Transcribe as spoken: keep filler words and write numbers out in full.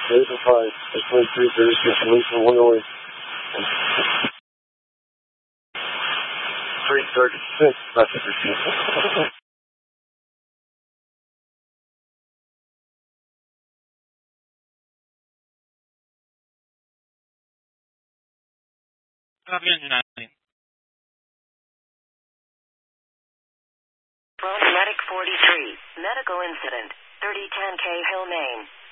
April five, twenty-three, thirty-six, Lisa, one oh eight. three thirty-six, passenger seat. From Medic forty-three, medical incident, thirty ten K Hill, Maine.